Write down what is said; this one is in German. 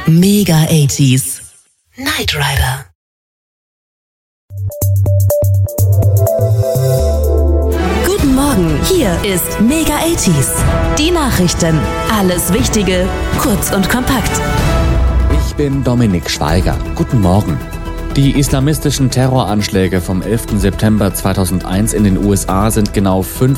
Mega 80s. Knight Rider. Guten Morgen, hier ist Mega 80s. Die Nachrichten. Alles Wichtige, kurz und kompakt. Ich bin Dominik Schweiger. Guten Morgen. Die islamistischen Terroranschläge vom 11. September 2001 in den USA sind genau 5